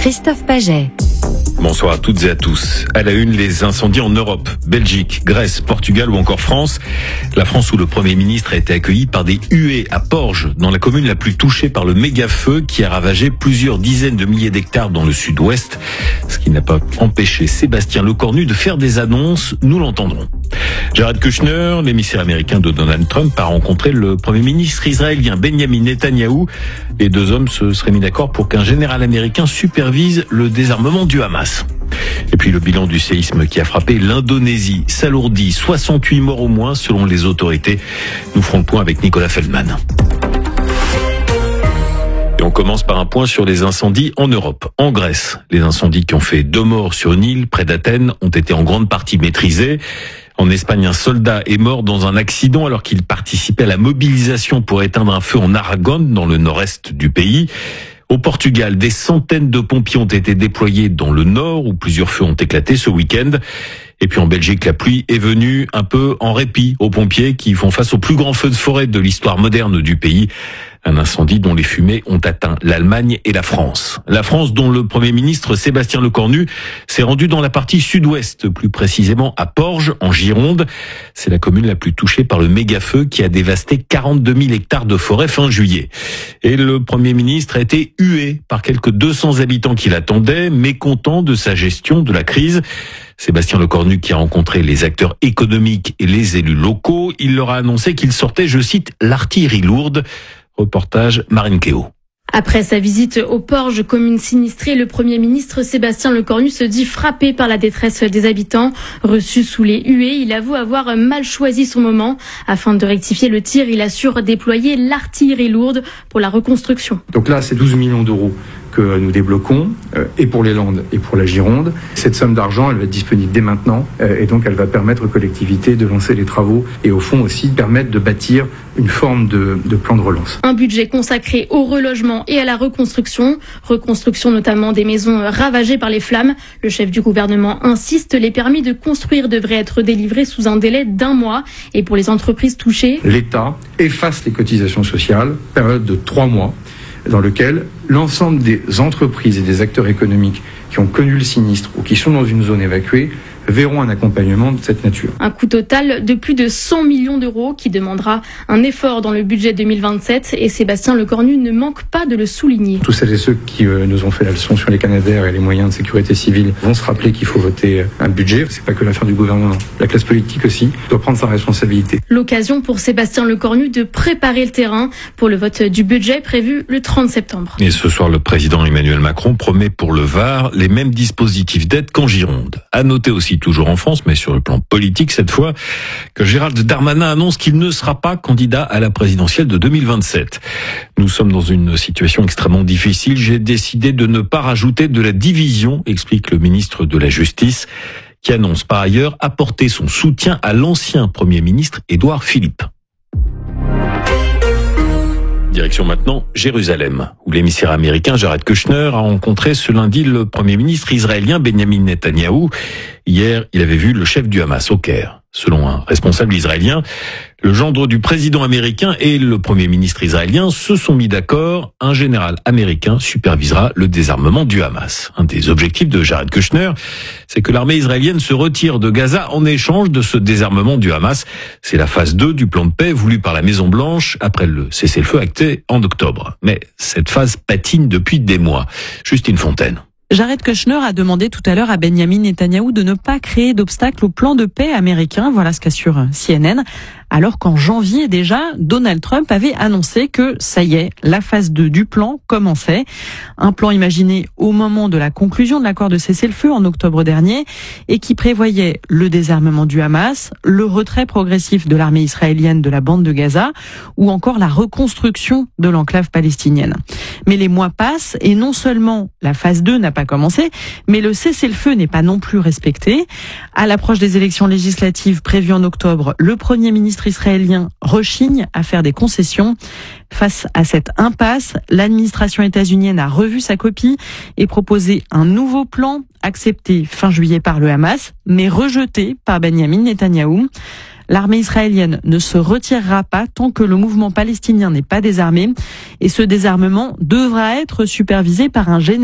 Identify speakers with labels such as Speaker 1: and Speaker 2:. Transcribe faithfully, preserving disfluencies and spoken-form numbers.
Speaker 1: Christophe Paget.
Speaker 2: Bonsoir à toutes et à tous. À la une, les incendies en Europe. Belgique, Grèce, Portugal ou encore France. La France où le Premier ministre a été accueilli par des huées à Porges, dans la commune la plus touchée par le méga-feu qui a ravagé plusieurs dizaines de milliers d'hectares dans le sud-ouest. Ce qui n'a pas empêché Sébastien Lecornu de faire des annonces. Nous l'entendrons. Jared Kushner, l'émissaire américain de Donald Trump, a rencontré le Premier ministre israélien Benjamin Netanyahou. Les deux hommes se seraient mis d'accord pour qu'un général américain supervise le désarmement du Hamas. Et puis le bilan du séisme qui a frappé l'Indonésie s'alourdit, soixante-huit morts au moins selon les autorités. Nous ferons le point avec Nicolas Feldman. Et on commence par un point sur les incendies en Europe. En Grèce, les incendies qui ont fait deux morts sur une île près d'Athènes ont été en grande partie maîtrisés. En Espagne, un soldat est mort dans un accident alors qu'il participait à la mobilisation pour éteindre un feu en Aragon, dans le nord-est du pays. Au Portugal, des centaines de pompiers ont été déployés dans le nord où plusieurs feux ont éclaté ce week-end. Et puis en Belgique, la pluie est venue un peu en répit aux pompiers qui font face au plus grand feu de forêt de l'histoire moderne du pays. Un incendie dont les fumées ont atteint l'Allemagne et la France. La France dont le Premier ministre Sébastien Lecornu s'est rendu dans la partie sud-ouest, plus précisément à Porges, en Gironde. C'est la commune la plus touchée par le méga-feu qui a dévasté quarante-deux mille hectares de forêt fin juillet. Et le Premier ministre a été hué par quelques deux cents habitants qui l'attendaient, mécontents de sa gestion de la crise. Sébastien Lecornu qui a rencontré les acteurs économiques et les élus locaux, il leur a annoncé qu'il sortait, je cite, l'artillerie lourde. Reportage Marine Kéo.
Speaker 3: Après sa visite aux Porges, commune sinistrée, le Premier ministre Sébastien Lecornu se dit frappé par la détresse des habitants. Reçu sous les huées, il avoue avoir mal choisi son moment. Afin de rectifier le tir, il assure déployer l'artillerie lourde pour la reconstruction.
Speaker 4: Donc là, c'est douze millions d'euros que nous débloquons, euh, et pour les Landes et pour la Gironde. Cette somme d'argent, elle va être disponible dès maintenant, euh, et donc elle va permettre aux collectivités de lancer les travaux et au fond aussi permettre de bâtir une forme de, de plan de relance.
Speaker 3: Un budget consacré au relogement et à la reconstruction, reconstruction notamment des maisons ravagées par les flammes. Le chef du gouvernement insiste, les permis de construire devraient être délivrés sous un délai d'un mois. Et pour les entreprises touchées,
Speaker 4: l'État efface les cotisations sociales, période de trois mois, dans lequel l'ensemble des entreprises et des acteurs économiques qui ont connu le sinistre ou qui sont dans une zone évacuée verront un accompagnement de cette nature.
Speaker 3: Un coût total de plus de cent millions d'euros qui demandera un effort dans le budget deux mille vingt-sept et Sébastien Lecornu ne manque pas de le souligner.
Speaker 4: Tous celles et ceux qui euh, nous ont fait la leçon sur les Canadair et les moyens de sécurité civile vont se rappeler qu'il faut voter un budget. C'est pas que l'affaire du gouvernement. La classe politique aussi doit prendre sa responsabilité.
Speaker 3: L'occasion pour Sébastien Lecornu de préparer le terrain pour le vote du budget prévu le trente septembre.
Speaker 2: Et ce soir, le président Emmanuel Macron promet pour le Var les mêmes dispositifs d'aide qu'en Gironde. À noter aussi, toujours en France, mais sur le plan politique cette fois, que Gérald Darmanin annonce qu'il ne sera pas candidat à la présidentielle de deux mille vingt-sept. Nous sommes dans une situation extrêmement difficile. J'ai décidé de ne pas rajouter de la division, explique le ministre de la Justice, qui annonce par ailleurs apporter son soutien à l'ancien Premier ministre Édouard Philippe. Direction maintenant Jérusalem, où l'émissaire américain Jared Kushner a rencontré ce lundi le Premier ministre israélien Benjamin Netanyahou. Hier, il avait vu le chef du Hamas au Caire. Selon un responsable israélien, le gendre du président américain et le Premier ministre israélien se sont mis d'accord. Un général américain supervisera le désarmement du Hamas. Un des objectifs de Jared Kushner, c'est que l'armée israélienne se retire de Gaza en échange de ce désarmement du Hamas. C'est la phase deux du plan de paix voulu par la Maison-Blanche après le cessez-le-feu acté en octobre. Mais cette phase patine depuis des mois. Justine Fontaine.
Speaker 5: Jared Kushner a demandé tout à l'heure à Benjamin Netanyahou de ne pas créer d'obstacles au plan de paix américain, voilà ce qu'assure C N N, alors qu'en janvier déjà, Donald Trump avait annoncé que, ça y est, la phase deux du plan commençait. Un plan imaginé au moment de la conclusion de l'accord de cessez-le-feu en octobre dernier et qui prévoyait le désarmement du Hamas, le retrait progressif de l'armée israélienne de la bande de Gaza ou encore la reconstruction de l'enclave palestinienne. Mais les mois passent et non seulement la phase deux n'a pas commencé, mais le cessez-le-feu n'est pas non plus respecté. À l'approche des élections législatives prévues en octobre, le Premier ministre israélien rechigne à faire des concessions. Face à cette impasse, l'administration états-unienne a revu sa copie et proposé un nouveau plan accepté fin juillet par le Hamas, mais rejeté par Benjamin Netanyahou. L'armée israélienne ne se retirera pas tant que le mouvement palestinien n'est pas désarmé et ce désarmement devra être supervisé par un général